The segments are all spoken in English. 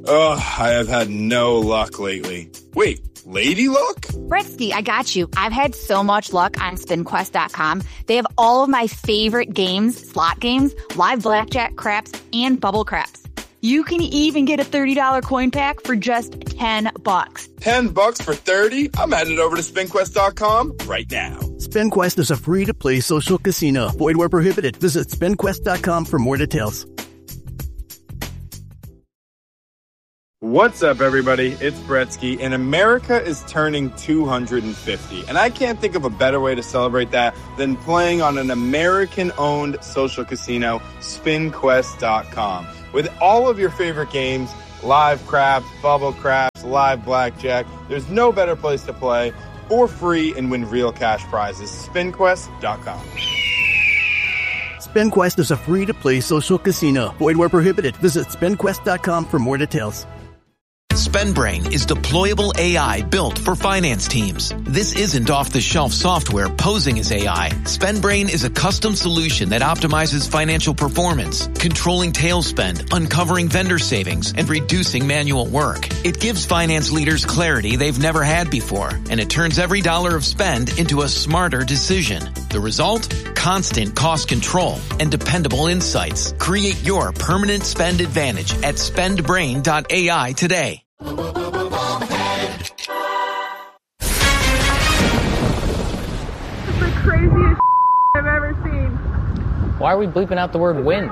Ugh, I have had no luck lately. Wait, lady luck? Britsky, I got you. I've had so much luck on SpinQuest.com. They have all of my favorite games, slot games, live blackjack, craps, and bubble craps. You can even get a $30 coin pack for just $10. $10 for 30? I'm headed over to SpinQuest.com right now. SpinQuest is a free-to-play social casino. Void where prohibited. Visit SpinQuest.com for more details. What's up, everybody? It's Bretsky, and America is turning 250. And I can't think of a better way to celebrate that than playing on an American-owned social casino, SpinQuest.com. With all of your favorite games, live craps, bubble craps, live blackjack, there's no better place to play for free and win real cash prizes. SpinQuest.com. SpinQuest is a free-to-play social casino. Void where prohibited. Visit SpinQuest.com for more details. SpendBrain is deployable AI built for finance teams. This isn't off-the-shelf software posing as AI. SpendBrain is a custom solution that optimizes financial performance, controlling tail spend, uncovering vendor savings, and reducing manual work. It gives finance leaders clarity they've never had before, and it turns every dollar of spend into a smarter decision. The result? Constant cost control and dependable insights. Create your permanent spend advantage at spendbrain.ai today. The craziest I've ever seen. Why are we bleeping out the word wind?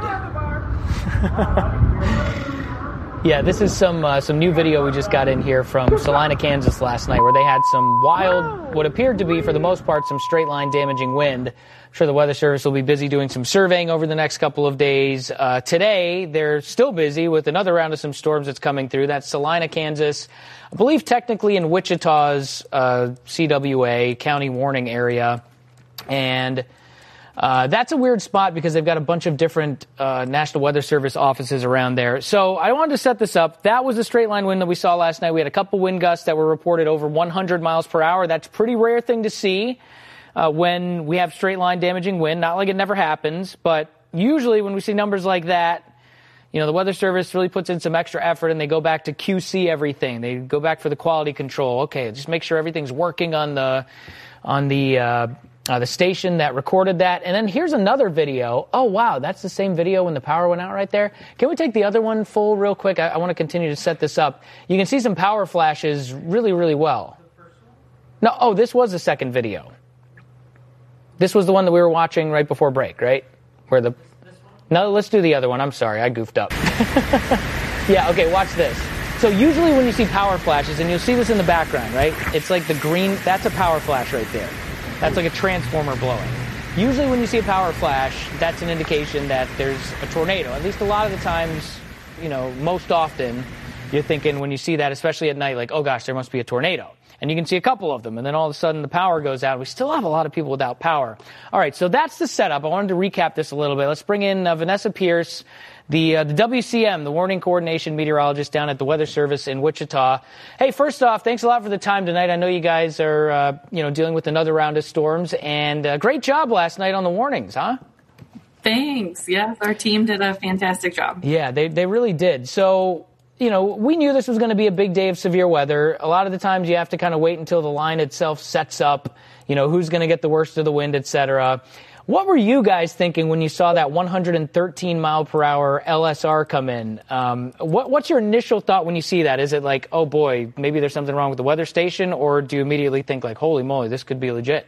Yeah, this is some new video we just got in here from Salina, Kansas last night, where they had some wild, what appeared to be, for the most part, some straight line damaging wind. I'm sure the Weather Service will be busy doing some surveying over the next couple of days. Today, they're still busy with another round of some storms that's coming through. That's Salina, Kansas, I believe technically in Wichita's CWA, county warning area. And that's a weird spot because they've got a bunch of different National Weather Service offices around there. So I wanted to set this up. That was a straight line wind that we saw last night. We had a couple wind gusts that were reported over 100 miles per hour. That's a pretty rare thing to see when we have straight line damaging wind. Not like it never happens, but usually when we see numbers like that, you know, the Weather Service really puts in some extra effort and they go back to QC everything. They go back for the quality control. Okay, just make sure everything's working on the station that recorded that. And then here's another video. Oh, wow, that's the same video when the power went out right there. Can we take the other one full real quick? I want to continue to set this up. You can see some power flashes really, really well. No, oh, this was the second video. This was the one that we were watching right before break, right? Where the... No, let's do the other one. I'm sorry, I goofed up. Yeah, okay, watch this. So usually when you see power flashes, and you'll see this in the background, right? It's like the green, that's a power flash right there. That's like a transformer blowing. Usually when you see a power flash, that's an indication that there's a tornado. At least a lot of the times, you know, most often, you're thinking when you see that, especially at night, like, oh gosh, there must be a tornado. And you can see a couple of them, and then all of a sudden the power goes out. We still have a lot of people without power. All right, so that's the setup. I wanted to recap this a little bit. Let's bring in Vanessa Pierce, the WCM, the Warning Coordination Meteorologist down at the Weather Service in Wichita. Hey, first off, thanks a lot for the time tonight. I know you guys are, dealing with another round of storms, and great job last night on the warnings, huh? Thanks. Yes, our team did a fantastic job. Yeah, they really did. So, you know, we knew this was going to be a big day of severe weather. A lot of the times you have to kind of wait until the line itself sets up, you know, who's going to get the worst of the wind, et cetera. What were you guys thinking when you saw that 113 mile per hour LSR come in? What's your initial thought when you see that? Is it like, oh boy, maybe there's something wrong with the weather station? Or do you immediately think like, holy moly, this could be legit?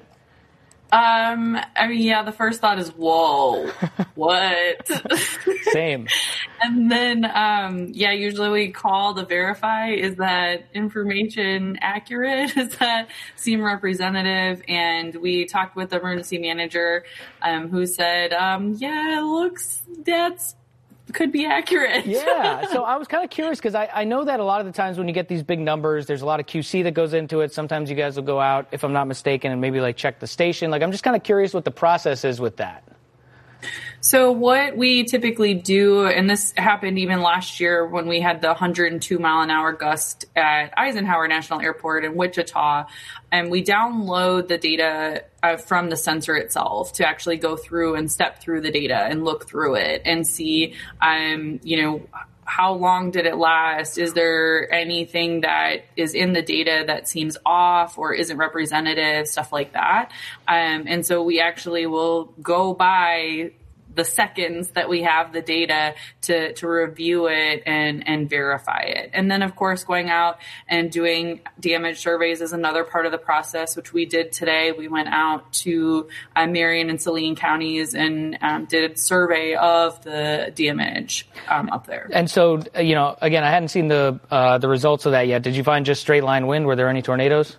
The first thought is, whoa, what? Same. And then, usually we call to verify, is that information accurate? Is that seem representative? And we talked with the emergency manager, who said, it looks, that's could be accurate. Yeah, so I was kind of curious because I know that a lot of the times when you get these big numbers, there's a lot of QC that goes into it. Sometimes you guys will go out, if I'm not mistaken, and maybe like check the station. Like, I'm just kind of curious what the process is with that. So what we typically do, and this happened even last year when we had the 102 mile an hour gust at Eisenhower National Airport in Wichita, and we download the data from the sensor itself to actually go through and step through the data and look through it and see, how long did it last? Is there anything that is in the data that seems off or isn't representative, stuff like that. And so we actually will go by the seconds that we have the data to review it and verify it. And then, of course, going out and doing damage surveys is another part of the process, which we did today. We went out to Marion and Saline counties and did a survey of the damage up there. And so, again, I hadn't seen the results of that yet. Did you find just straight line wind? Were there any tornadoes?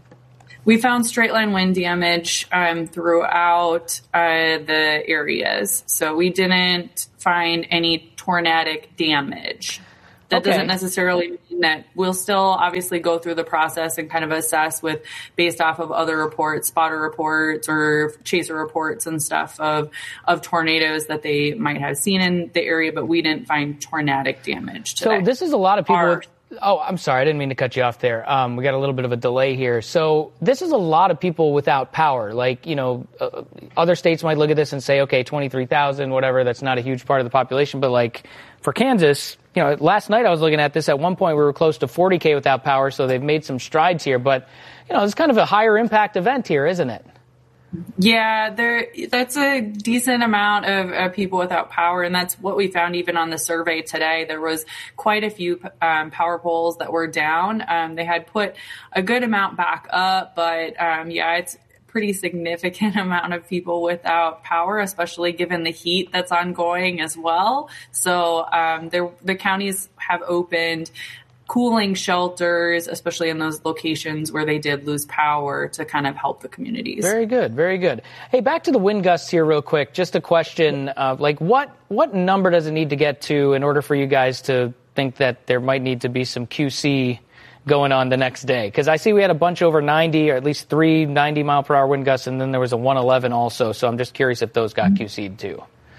We found straight line wind damage throughout the areas. So we didn't find any tornadic damage. That doesn't necessarily mean that we'll still obviously go through the process and kind of assess based off of other reports, spotter reports or chaser reports and stuff of tornadoes that they might have seen in the area, but we didn't find tornadic damage today. So this is a lot of people. Oh, I'm sorry. I didn't mean to cut you off there. We got a little bit of a delay here. So this is a lot of people without power. Like, other states might look at this and say, okay, 23,000, whatever. That's not a huge part of the population. But like for Kansas, last night I was looking at this. At one point we were close to 40K without power. So they've made some strides here. But, it's kind of a higher impact event here, isn't it? Yeah, that's a decent amount of people without power, and that's what we found even on the survey today. There was quite a few power poles that were down. They had put a good amount back up, but it's pretty significant amount of people without power, especially given the heat that's ongoing as well. So the counties have opened cooling shelters, especially in those locations where they did lose power, to kind of help the communities. Very good, very good. Hey, back to the wind gusts here real quick. Just a question of what number does it need to get to in order for you guys to think that there might need to be some QC going on the next day? Because I see we had a bunch over 90, or at least 3 90-mile-per-hour wind gusts, and then there was a 111 also. So I'm just curious if those got QC'd too.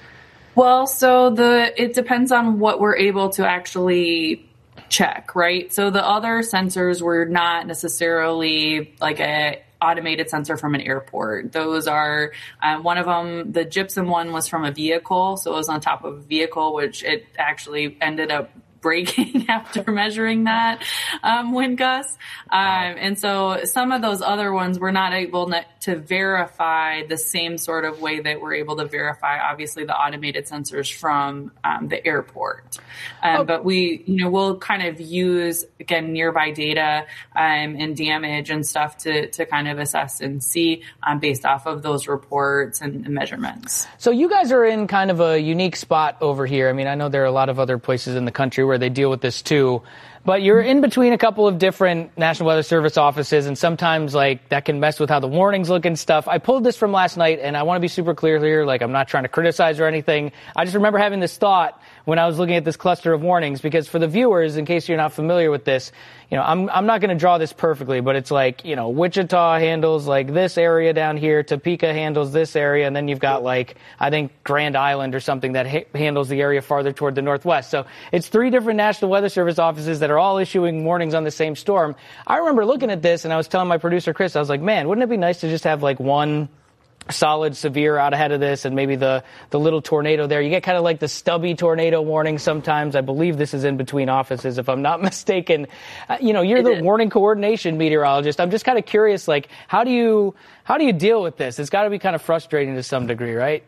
Well, so it depends on what we're able to actually check, right? So the other sensors were not necessarily like a automated sensor from an airport. Those are, one of them, the gypsum one, was from a vehicle. So it was on top of a vehicle, which it actually ended up breaking after measuring that wind gust. And so some of those other ones were not able to verify the same sort of way that we're able to verify, obviously, the automated sensors from the airport. But we'll kind of use, again, nearby data and damage and stuff to kind of assess and see based off of those reports and measurements. So you guys are in kind of a unique spot over here. I mean, I know there are a lot of other places in the country where they deal with this too, but you're in between a couple of different National Weather Service offices, and sometimes that can mess with how the warnings look and stuff. I pulled this from last night, and I want to be super clear here. I'm not trying to criticize or anything. I just remember having this thought when I was looking at this cluster of warnings, because for the viewers, in case you're not familiar with this, I'm not going to draw this perfectly, but it's Wichita handles this area down here, Topeka handles this area, and then you've got I think Grand Island or something that handles the area farther toward the northwest. So it's 3 different National Weather Service offices that are all issuing warnings on the same storm. I remember looking at this, and I was telling my producer Chris, I was like, man, wouldn't it be nice to just have one solid severe out ahead of this, and maybe the little tornado there. You get kind of the stubby tornado warning sometimes. I believe this is in between offices, if I'm not mistaken. You're the warning coordination meteorologist. I'm just kind of curious, how do you deal with this? It's got to be kind of frustrating to some degree, right?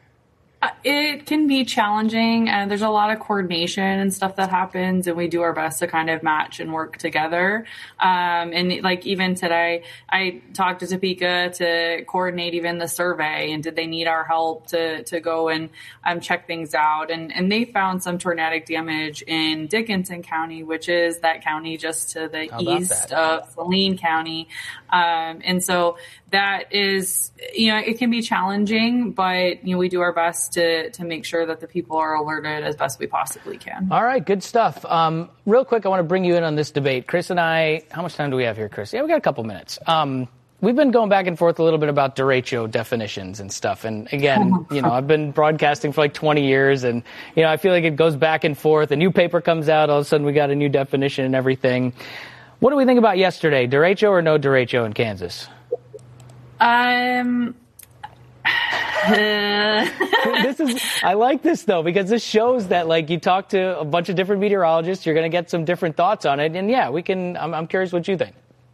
It can be challenging, and there's a lot of coordination and stuff that happens, and we do our best to kind of match and work together. And even today, I talked to Topeka to coordinate even the survey, and did they need our help to go and check things out. And they found some tornadic damage in Dickinson County, which is that county just to the east of Saline County. And so that is, it can be challenging, but, we do our best to make sure that the people are alerted as best we possibly can. All right, good stuff. Real quick, I want to bring you in on this debate. Chris and I, how much time do we have here, Chris? Yeah, we got a couple minutes. We've been going back and forth a little bit about derecho definitions and stuff. And again, I've been broadcasting for 20 years, and, I feel like it goes back and forth. A new paper comes out, all of a sudden we got a new definition and everything. What do we think about yesterday? Derecho or no derecho in Kansas? I like this though, because this shows that like you talk to a bunch of different meteorologists, you're going to get some different thoughts on it. And yeah, I'm curious what you think.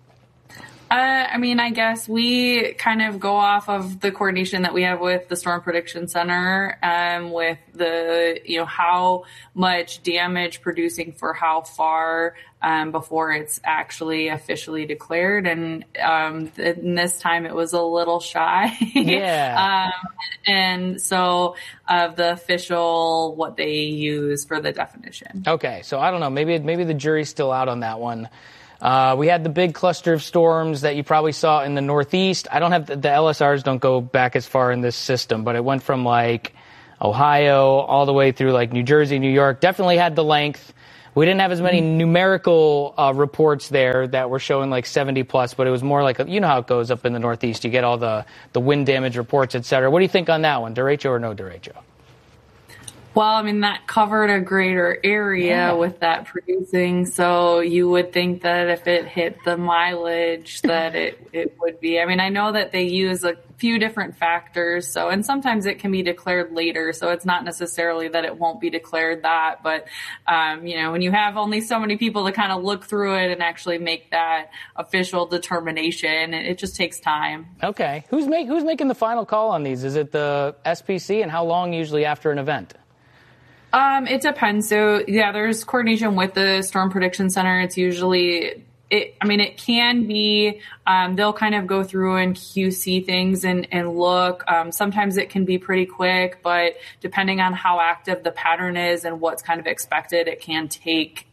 I mean, I guess we kind of go off of the coordination that we have with the Storm Prediction Center, with the, how much damage producing for how far, before it's actually officially declared. And, in this time it was a little shy. Yeah. And so of the official, what they use for the definition. Okay. So I don't know, maybe the jury's still out on that one. We had the big cluster of storms that you probably saw in the Northeast. I don't have the LSRs don't go back as far in this system, but it went from like Ohio all the way through like New Jersey, New York. Definitely had the length. We didn't have as many numerical reports there that were showing like 70 plus, but it was more like, you know how it goes up in the Northeast. You get all the wind damage reports, et cetera. What do you think on that one? Derecho or no derecho? Well, I mean, that covered a greater area with that producing, so you would think that if it hit the mileage that it would be. I mean, I know that they use a few different factors, and sometimes it can be declared later, so it's not necessarily that it won't be declared that, but, when you have only so many people to kind of look through it and actually make that official determination, it just takes time. Okay. Who's making the final call on these? Is it the SPC, and how long usually after an event? It depends. So yeah, there's coordination with the Storm Prediction Center. It's usually, it can be, they'll kind of go through and QC things and look. Sometimes it can be pretty quick, but depending on how active the pattern is and what's kind of expected, it can take,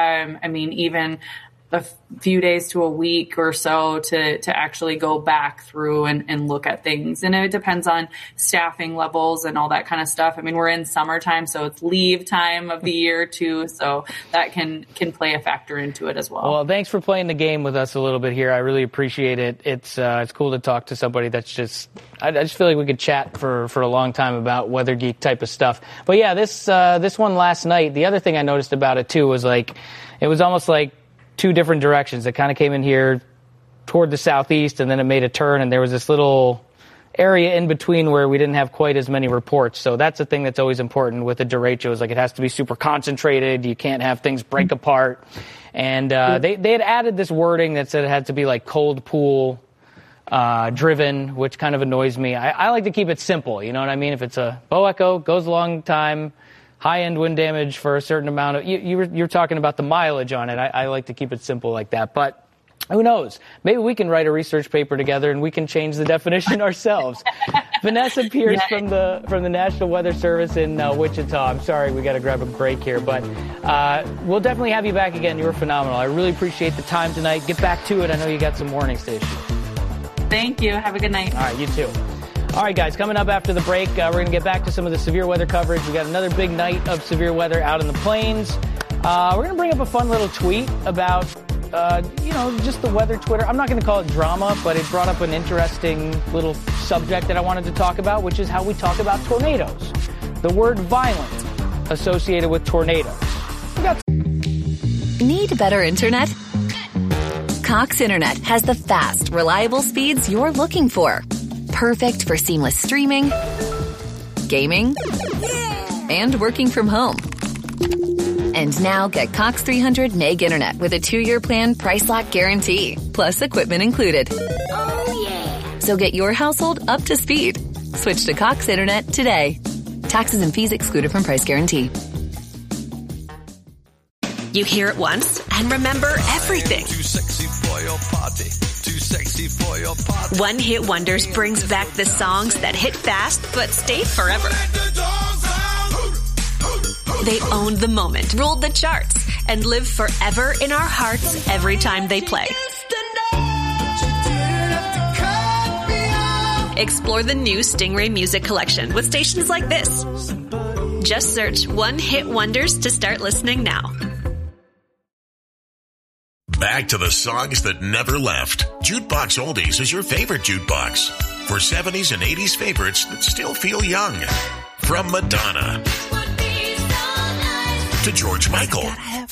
even a few days to a week or so to actually go back through and look at things. And it depends on staffing levels and all that kind of stuff. I mean, we're in summertime, so it's leave time of the year too. So that can play a factor into it as well. Well, thanks for playing the game with us a little bit here. I really appreciate it. It's cool to talk to somebody that's I just feel like we could chat for a long time about weather geek type of stuff. But yeah, this one last night, the other thing I noticed about it too was like, it was almost like two different directions. It kind of came in here toward the southeast, and then it made a turn, and there was this little area in between where we didn't have quite as many reports. So that's the thing that's always important with the derecho, is like it has to be super concentrated. You can't have things break apart. And they had added this wording that said it had to be like cold pool driven, which kind of annoys me. I like to keep it simple. You know what I mean? If it's a bow echo, goes a long time, high-end wind damage for a certain amount of... You're talking about the mileage on it. I like to keep it simple like that. But who knows? Maybe we can write a research paper together and we can change the definition ourselves. Vanessa Pierce from the National Weather Service in Wichita. I'm sorry, we got to grab a break here. But we'll definitely have you back again. You were phenomenal. I really appreciate the time tonight. Get back to it. I know you got some morning station. Thank you. Have a good night. All right, you too. All right, guys, coming up after the break, we're going to get back to some of the severe weather coverage. We got another big night of severe weather out in the plains. We're going to bring up a fun little tweet about, just the weather Twitter. I'm not going to call it drama, but it brought up an interesting little subject that I wanted to talk about, which is how we talk about tornadoes. The word violent associated with tornadoes. Need better internet? Cox Internet has the fast, reliable speeds you're looking for. Perfect for seamless streaming, gaming, and working from home. And now get Cox 300 meg internet with a 2-year plan price lock guarantee, plus equipment included. Oh, yeah. So get your household up to speed. Switch to Cox Internet today. Taxes and fees excluded from price guarantee. You hear it once and remember everything. Too sexy for your party. Too sexy for your party. One Hit Wonders brings back the songs that hit fast but stay forever. They owned the moment, ruled the charts, and live forever in our hearts every time they play. Explore the new Stingray Music Collection with stations like this. Just search One Hit Wonders to start listening now. Back to the songs that never left. Jukebox Oldies is your favorite jukebox. For 70s and 80s favorites that still feel young. From Madonna to George Michael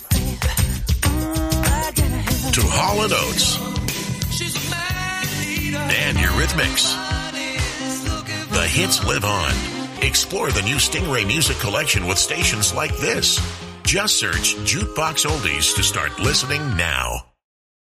to Hall & Oates and Eurythmics The hits live on. Explore the new Stingray Music Collection with stations like this. Just search Jukebox Oldies to start listening now.